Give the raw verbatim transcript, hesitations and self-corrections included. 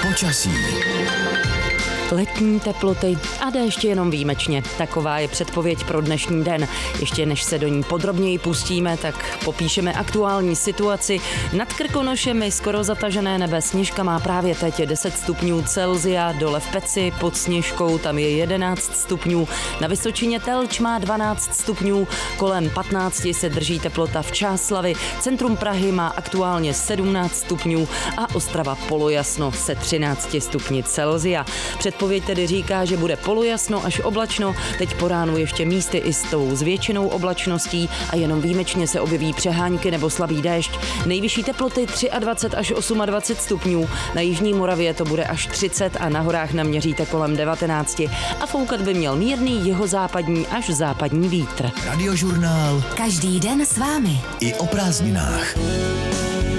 Počasí. Letní teploty a déště jenom výjimečně. Taková je předpověď pro dnešní den. Ještě než se do ní podrobněji pustíme, tak popíšeme aktuální situaci. Nad Krkonošemi skoro zatažené nebe, Sněžka má právě teď deset stupňů Celsia, dole v Peci pod Sněžkou tam je jedenáct stupňů, na Vysočině Telč má dvanáct stupňů, kolem patnáct se drží teplota v Čáslavi, centrum Prahy má aktuálně sedmnáct stupňů a Ostrava polojasno se třinácti stupni Celsia. Předpověď tedy říká, že bude polojasno až oblačno, teď po ránu ještě místy i s tou zvětšenou oblačností a jenom výjimečně se objeví přehánky nebo slabý déšť. Nejvyšší teploty dvacet tři až dvacet osm stupňů, na jižní Moravě to bude až třicet a na horách naměříte kolem devatenáct a foukat by měl mírný jihozápadní až západní vítr. Radiožurnál. Každý den s vámi. I o prázdninách.